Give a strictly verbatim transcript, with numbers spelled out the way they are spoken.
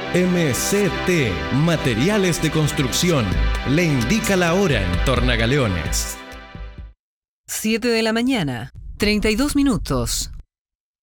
M C T, Materiales de Construcción, le indica la hora en Tornagaleones. siete de la mañana, treinta y dos minutos.